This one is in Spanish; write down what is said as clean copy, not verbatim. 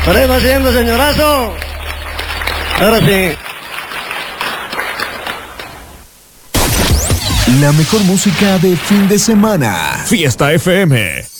Por ahí va siendo, señorazo. Ahora sí. La mejor música de fin de semana. Fiesta FM.